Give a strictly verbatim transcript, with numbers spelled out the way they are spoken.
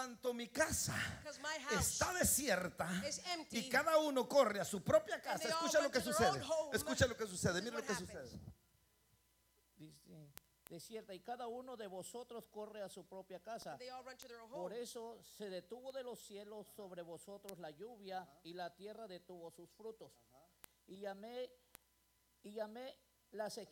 cuanto mi casa because my house está desierta is empty, y cada uno corre a su propia and casa, they all escucha lo went que to their sucede. own home, Escucha lo que sucede. this is Mira lo what que happens. sucede. Dice, desierta, y cada uno de vosotros corre a su propia casa. They all run to their own Por home. eso se detuvo de los cielos sobre vosotros la lluvia, y la tierra detuvo sus frutos. Y llamé, y llamé la sequía